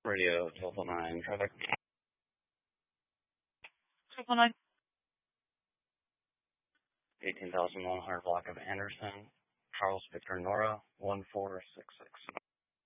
Radio Delta 9 traffic. Triple nine. 18,100 block of Anderson, Charles Victor Nora, 1466.